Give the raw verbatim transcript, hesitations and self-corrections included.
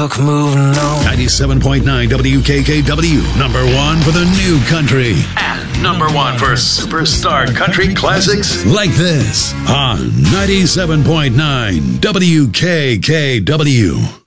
book, moving on. ninety-seven point nine W K K W, number one for the new country. And number one for superstar country classics like this on ninety-seven point nine W K K W.